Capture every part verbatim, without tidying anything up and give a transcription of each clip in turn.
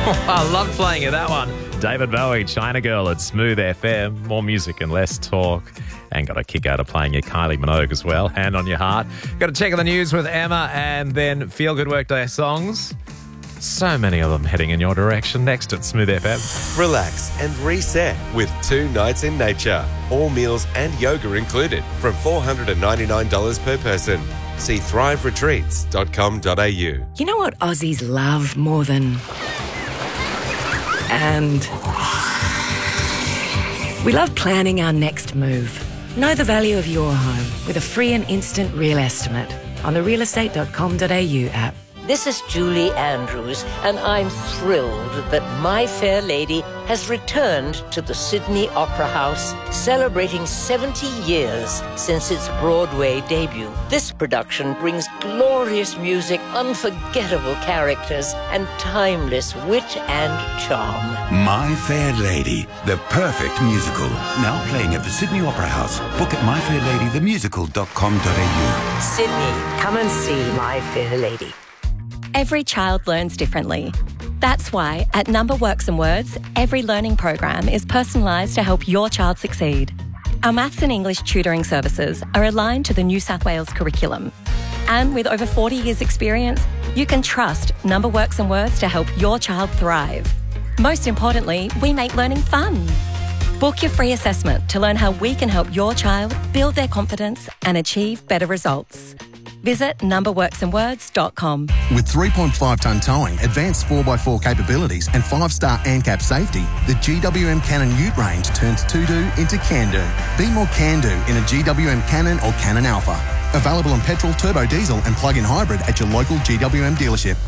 I love playing you that one. David Bowie, China Girl at Smooth F M. More music and less talk. And got a kick out of playing your Kylie Minogue as well. Hand on your heart. Got to check on the news with Emma and then Feel Good Workday songs. So many of them heading in your direction. Next at Smooth F M. Relax and reset with two nights in nature. All meals and yoga included from four hundred ninety-nine dollars per person. See thrive retreats dot com dot a u. You know what Aussies love more than... And... we love planning our next move. Know the value of your home with a free and instant real estimate on the real estate dot com dot a u app. This is Julie Andrews, and I'm thrilled that My Fair Lady has returned to the Sydney Opera House, celebrating seventy years since its Broadway debut. This production brings glorious music, unforgettable characters, and timeless wit and charm. My Fair Lady, the perfect musical. Now playing at the Sydney Opera House. Book at my fair lady the musical dot com dot a u. Sydney, come and see My Fair Lady. Every child learns differently. That's why at Number Works and Words, every learning program is personalised to help your child succeed. Our maths and English tutoring services are aligned to the New South Wales curriculum. And with over forty years experience, you can trust Number Works and Words to help your child thrive. Most importantly, we make learning fun. Book your free assessment to learn how we can help your child build their confidence and achieve better results. Visit number works and words dot com. With three point five tonne towing, advanced four by four capabilities and five star ANCAP safety, the G W M Cannon Ute range turns to-do into can-do. Be more can-do in a G W M Cannon or Cannon Alpha. Available on petrol, turbo diesel and plug-in hybrid at your local G W M dealership.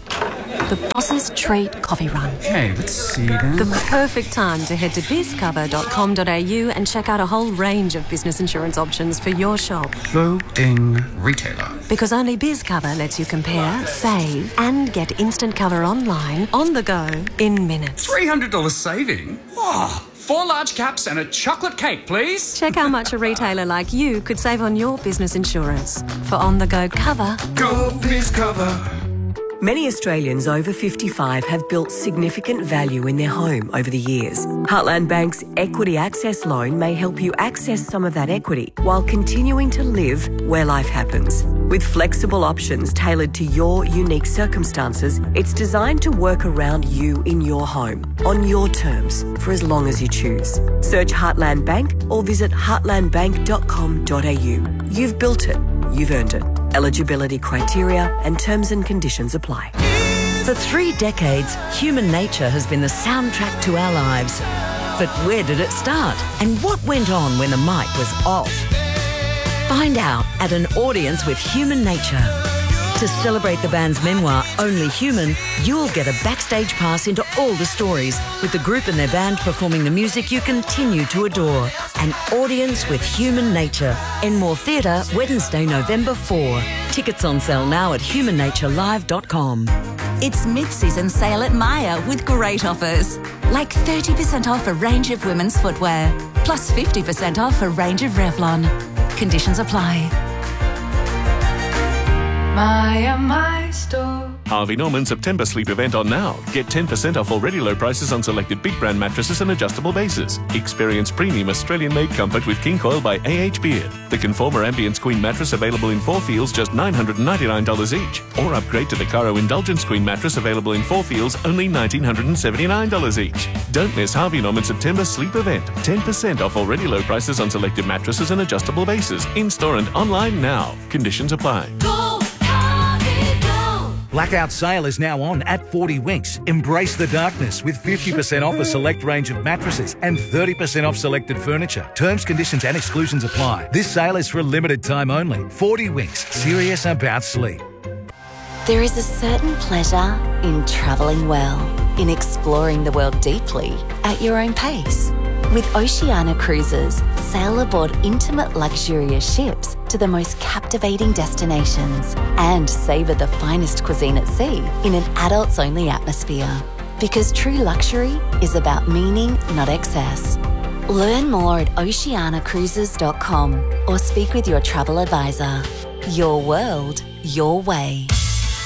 The Boss's Treat Coffee Run. Okay, let's see then. The perfect time to head to biz cover dot com dot a u and check out a whole range of business insurance options for your shop. Loading retailer. Because only BizCover lets you compare, save, and get instant cover online, on the go, in minutes. three hundred dollars saving? Oh, four large caps and a chocolate cake, please. Check how much a retailer like you could save on your business insurance. For on-the-go cover... Go BizCover. Many Australians over fifty-five have built significant value in their home over the years. Heartland Bank's Equity Access Loan may help you access some of that equity while continuing to live where life happens. With flexible options tailored to your unique circumstances, it's designed to work around you in your home, on your terms, for as long as you choose. Search Heartland Bank or visit heartland bank dot com dot a u. You've built it. You've earned it. Eligibility criteria and terms and conditions apply. For three decades, human nature has been the soundtrack to our lives. But where did it start? And what went on when the mic was off? Find out at an audience with Human Nature. To celebrate the band's memoir, Only Human, you'll get a backstage pass into all the stories, with the group and their band performing the music you continue to adore. An audience with Human Nature. Enmore Theatre, Wednesday, November fourth. Tickets on sale now at human nature live dot com. It's mid-season sale at Myer with great offers. Like thirty percent off a range of women's footwear, plus fifty percent off a range of Revlon. Conditions apply. Myer, my store. Harvey Norman September sleep event on now. Get ten percent off already low prices on selected big brand mattresses and adjustable bases. Experience premium Australian-made comfort with King Coil by A H Beard. The Conformer Ambience Queen mattress available in four feels just nine hundred ninety-nine dollars each. Or upgrade to the Caro Indulgence Queen mattress available in four feels only one thousand nine hundred seventy-nine dollars each. Don't miss Harvey Norman September sleep event. ten percent off already low prices on selected mattresses and adjustable bases. In-store and online now. Conditions apply. Blackout sale is now on at forty Winks. Embrace the darkness with fifty percent off a select range of mattresses and thirty percent off selected furniture. Terms, conditions and exclusions apply. This sale is for a limited time only. forty Winks. Serious about sleep. There is a certain pleasure in travelling well, in exploring the world deeply at your own pace. With Oceania Cruises, sail aboard intimate luxurious ships to the most captivating destinations and savour the finest cuisine at sea in an adults-only atmosphere. Because true luxury is about meaning, not excess. Learn more at oceania cruises dot com or speak with your travel advisor. Your world, your way.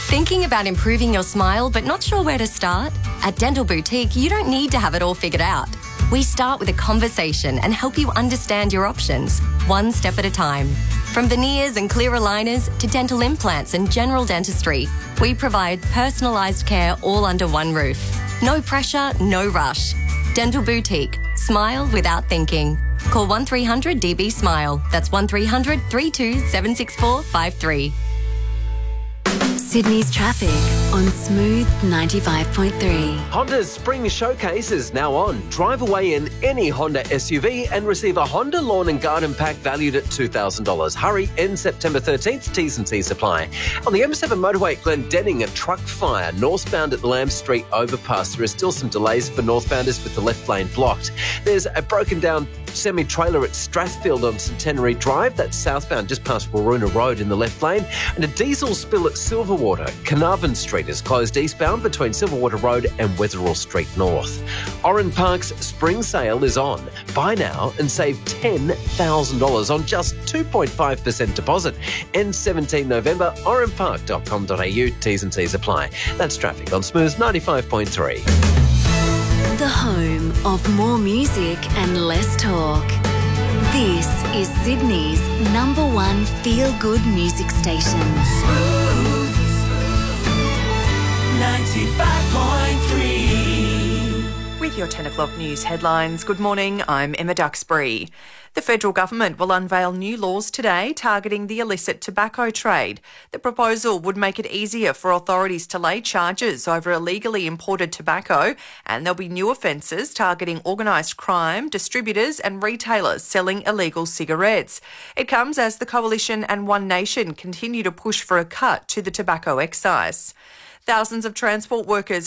Thinking about improving your smile but not sure where to start? At Dental Boutique, you don't need to have it all figured out. We start with a conversation and help you understand your options, one step at a time. From veneers and clear aligners to dental implants and general dentistry, we provide personalised care all under one roof. No pressure, no rush. Dental Boutique. Smile without thinking. Call one three hundred D B SMILE. That's one three hundred, three two seven six four five three. Sydney's traffic on Smooth ninety-five point three. Honda's Spring Showcase is now on. Drive away in any Honda S U V and receive a Honda Lawn and Garden Pack valued at two thousand dollars. Hurry, in September thirteenth, T's and C's apply. On the M seven motorway at Glendenning, a truck fire northbound at Lamb Street overpass. There are still some delays for northbounders with the left lane blocked. There's a broken down semi-trailer at Strathfield on Centenary Drive. That's southbound just past Waroona Road in the left lane. And a diesel spill at Silverwater. Carnarvon Street is closed eastbound between Silverwater Road and Wetherill Street North. Oran Park's spring sale is on. Buy now and save ten thousand dollars on just two point five percent deposit. Ends seventeenth November, oran park dot com dot a u. T's and C's apply. That's traffic on Smooth ninety-five point three. The home of more music and less talk. This is Sydney's number one feel-good music station. Smooth ninety-five point three. With your ten o'clock news headlines, good morning, I'm Emma Duxbury. The federal government will unveil new laws today targeting the illicit tobacco trade. The proposal would make it easier for authorities to lay charges over illegally imported tobacco, and there'll be new offences targeting organised crime, distributors and retailers selling illegal cigarettes. It comes as the Coalition and One Nation continue to push for a cut to the tobacco excise. Thousands of transport workers